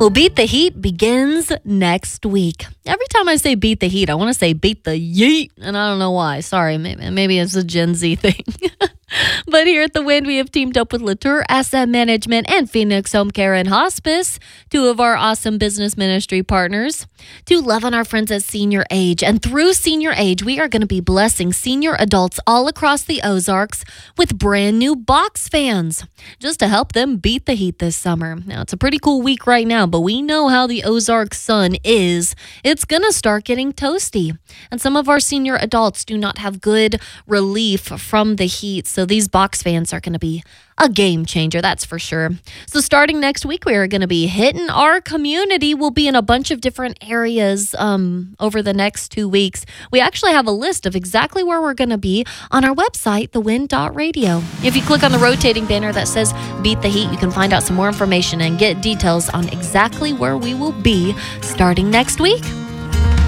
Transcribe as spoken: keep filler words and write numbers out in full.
Well, Beat the Heat begins next week. Every time I say beat the heat, I want to say beat the yeet, and I don't know why. Sorry, maybe, maybe it's a Gen Z thing. But here at The Wind, we have teamed up with Latour Asset Management and Phoenix Home Care and Hospice, two of our awesome business ministry partners, to love on our friends at Senior Age. And through Senior Age, we are going to be blessing senior adults all across the Ozarks with brand new box fans, just to help them beat the heat this summer. Now, it's a pretty cool week right now, but we know how the Ozark sun is. It's going to start getting toasty. And some of our senior adults do not have good relief from the heat, so these box fans are going to be a game changer, that's for sure. So starting next week, we are going to be hitting our community. We'll be in a bunch of different areas um, over the next two weeks. We actually have a list of exactly where we're going to be on our website, the wind dot radio. If you click on the rotating banner that says Beat the Heat, you can find out some more information and get details on exactly where we will be starting next week.